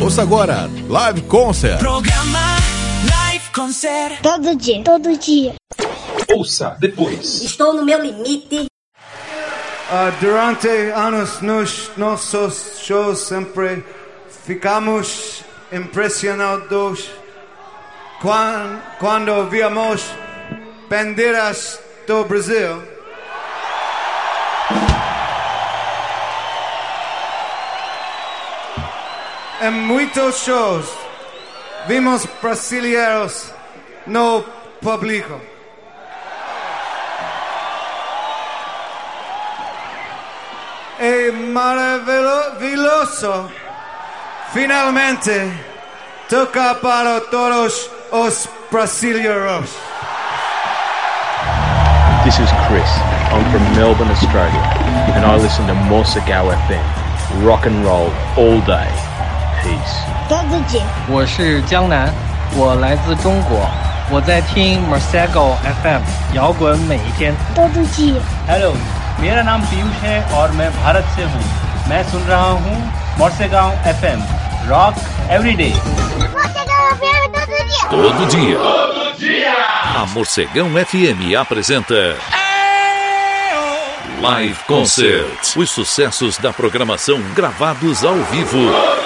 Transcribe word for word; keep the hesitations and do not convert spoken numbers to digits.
Ouça agora, Live Concert. Programa Live Concert. Todo dia, todo dia. Ouça depois. Estou no meu limite. Uh, durante anos nos nossos shows sempre ficamos impressionados quando, quando víamos bandeiras do Brasil. Em muitos shows vimos brasileiros no público. É maravilhoso finalmente tocar para todos os brasileiros. This is Chris. I'm from Melbourne, Australia, and I listen to Morsegao F M. Rock and roll all day. Peace. todo dia。 我是江南，我来自中国，我在听 Morsegao F M， 摇滚每一天。 todo dia。 Hello， मेरा नाम पीयूष है और मैं भारत से हूँ। मैं सुन रहा हूँ Morsegao F M, Rock Every Day। Morsegao F M todo dia. Todo dia. Todo dia. A Morsegão F M apresenta Live Concert. Os sucessos da programação gravados ao vivo.